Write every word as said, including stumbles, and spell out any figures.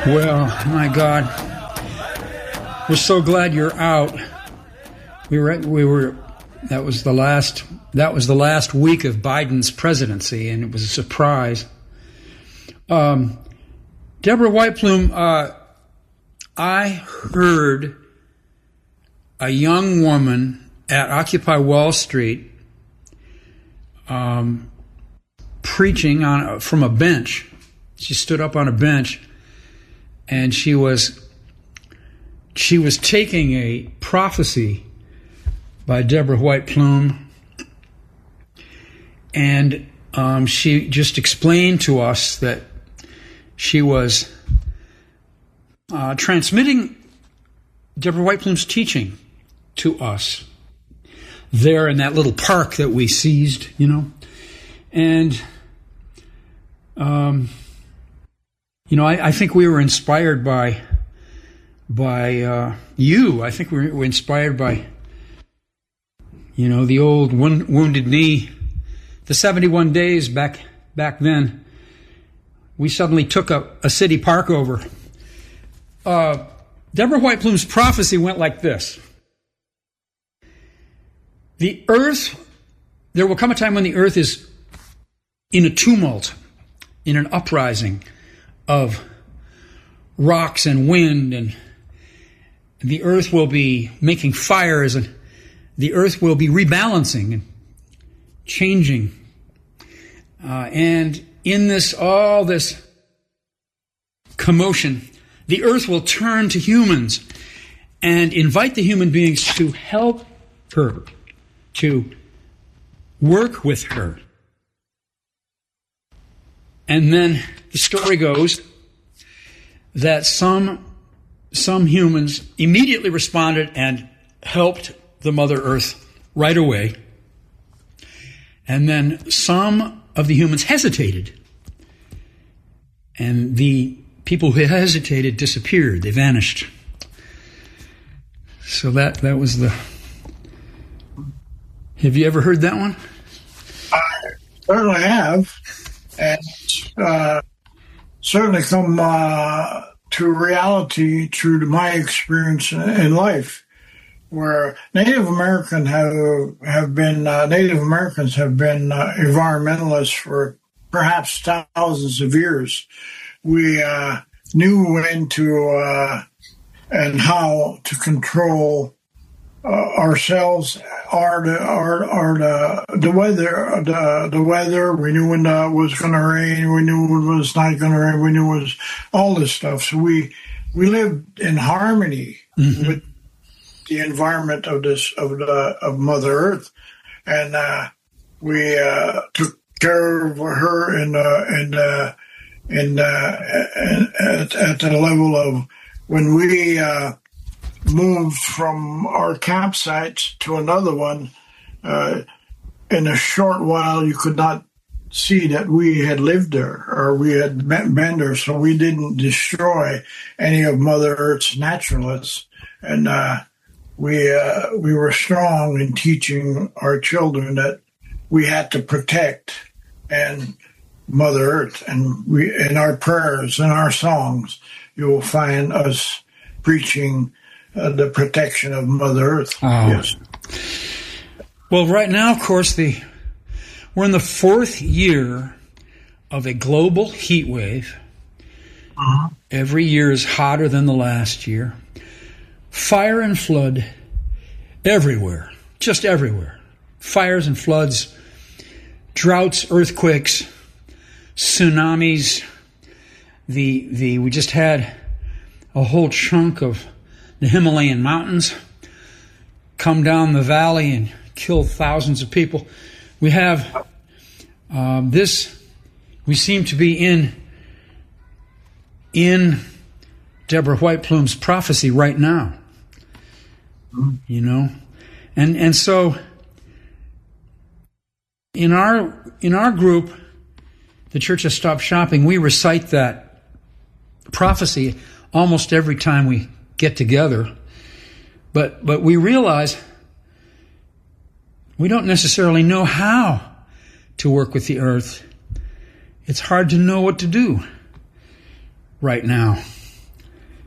Well, my God, we're so glad you're out. We were, we were. That was the last. That was the last week of Biden's presidency, and it was a surprise. Um, Deborah White Plume, uh, I heard a young woman at Occupy Wall Street um, preaching on from a bench. She stood up on a bench, and she was she was taking a prophecy by Deborah White Plume, and um, she just explained to us that she was uh, transmitting Deborah White Plume's teaching to us there in that little park that we seized, you know, and um, you know, I, I think we were inspired by by uh, you. I think we were inspired by, you know, the old Wounded Knee, the seventy-one days back back then. We suddenly took a, a city park over. Uh, Deborah White Plume's prophecy went like this. The earth, there will come a time when the earth is in a tumult, in an uprising of rocks and wind, and the earth will be making fires, and the earth will be rebalancing and changing. Uh, and in this, all this commotion, the earth will turn to humans and invite the human beings to help her, to work with her. And then the story goes that some, some humans immediately responded and helped the Mother Earth right away. And then some of the humans hesitated. And the people who hesitated disappeared. They vanished. So that, that was the... Have you ever heard that one? I certainly have. And uh, certainly come uh, to reality through to my experience in life, where Native American have have been uh, Native Americans have been uh, environmentalists for perhaps thousands of years. We uh, knew when to uh, and how to control uh, ourselves, our our our the, the weather, the the weather. We knew when it was going to rain. We knew when it was not going to rain. We knew it was all this stuff. So we we lived in harmony mm-hmm. with the environment of this of the of Mother Earth, and uh, we uh, took care of her in uh, in uh, in uh, at, at the level of when we uh, moved from our campsite to another one. Uh, in a short while, you could not see that we had lived there or we had been there, so we didn't destroy any of Mother Earth's naturalists, and uh, we uh, we were strong in teaching our children that we had to protect and Mother Earth, and we in our prayers and our songs, you will find us preaching uh, the protection of Mother Earth. Oh. Yes. Well, right now, of course, the we're in the fourth year of a global heat wave. Uh-huh. Every year is hotter than the last year. Fire and flood everywhere, just everywhere. Fires and floods, droughts, earthquakes, tsunamis. The the we just had a whole chunk of the Himalayan mountains come down the valley and kill thousands of people. We have um, this. We seem to be in in Deborah White Plume's prophecy right now. You know, and and so in our in our group, the Church of Stop Shopping, we recite that prophecy almost every time we get together. But but we realize we don't necessarily know how to work with the earth. It's hard to know what to do right now.